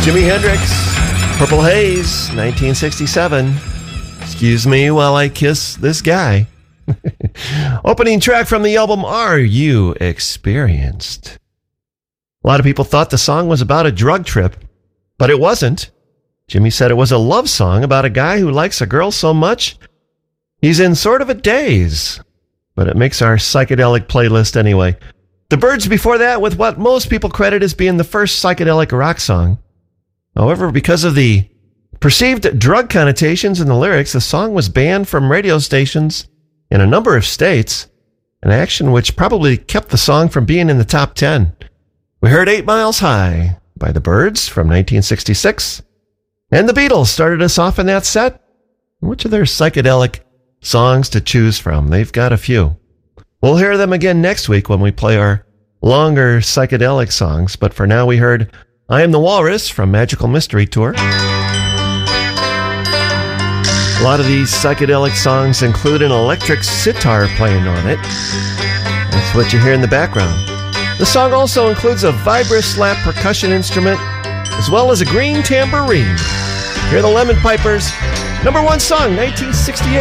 Jimi Hendrix, Purple Haze, 1967. Excuse me while I kiss this guy. Opening track from the album Are You Experienced? A lot of people thought the song was about a drug trip, but it wasn't. Jimmy said it was a love song about a guy who likes a girl so much he's in sort of a daze. But it makes our psychedelic playlist anyway. The Byrds before that with what most people credit as being the first psychedelic rock song. However, because of the perceived drug connotations in the lyrics, the song was banned from radio stations in a number of states, an action which probably kept the song from being in the top 10. We heard 8 Miles High by the Byrds from 1966, and the Beatles started us off in that set. Which of their psychedelic songs to choose from? They've got a few. We'll hear them again next week when we play our longer psychedelic songs, but for now we heard I Am the Walrus from Magical Mystery Tour. A lot of these psychedelic songs include an electric sitar playing on it. That's what you hear in the background. The song also includes a vibra-slap percussion instrument, as well as a green tambourine. Hear the Lemon Pipers, #1 song, 1968.